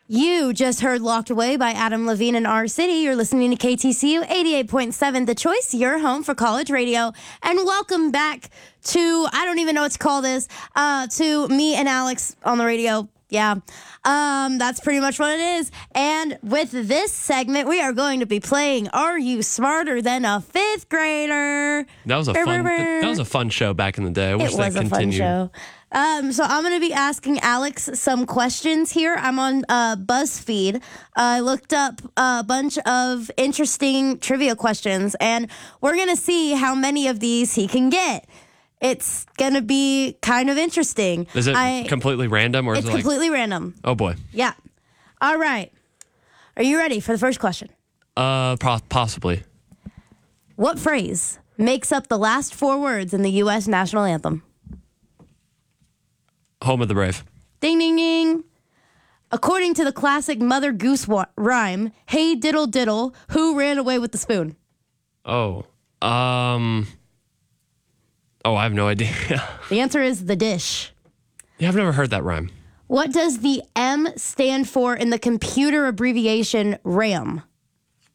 You just heard Locked Away by Adam Levine and R City. You're listening to KTCU 88.7, The Choice, your home for college radio. And welcome back to, I don't even know what to call this, to me and Alex on the radio. Yeah, that's pretty much what it is. And with this segment, we are going to be playing Are You Smarter Than a Fifth Grader? That was a fun show back in the day. I wish that continued. Fun show. So I'm going to be asking Alex some questions here. I'm on BuzzFeed. I looked up a bunch of interesting trivia questions, and we're going to see how many of these he can get. It's going to be kind of interesting. Is it completely random? Or is it completely random. Oh, boy. Yeah. All right. Are you ready for the first question? Possibly. What phrase makes up the last four words in the U.S. national anthem? Home of the Brave. Ding, ding, ding. According to the classic Mother Goose rhyme, hey diddle diddle, who ran away with the spoon? I have no idea. The answer is the dish. Yeah, I've never heard that rhyme. What does the M stand for in the computer abbreviation RAM?